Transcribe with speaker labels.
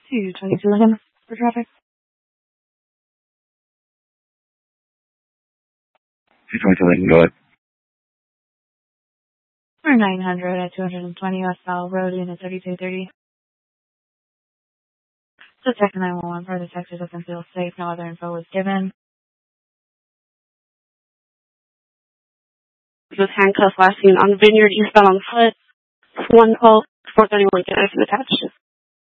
Speaker 1: 222 Lincoln for traffic.
Speaker 2: 222 Lincoln, go ahead.
Speaker 1: For 900 at 220 West Bell Road, unit 3230. Detective 911 for the Texas doesn't feel safe. No other info was given.
Speaker 3: This is handcuffs last seen on Vineyard eastbound on foot. 1 call, 431 Lincoln, I can attach.